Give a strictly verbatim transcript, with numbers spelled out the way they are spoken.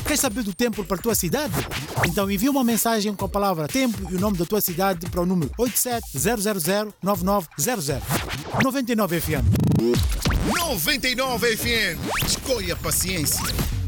Queres saber do tempo para a tua cidade? Então envia uma mensagem com a palavra tempo e o nome da tua cidade para o número oito sete zero zero zero nove nove zero zero. noventa e nove F M. noventa e nove F M. Escolha paciência.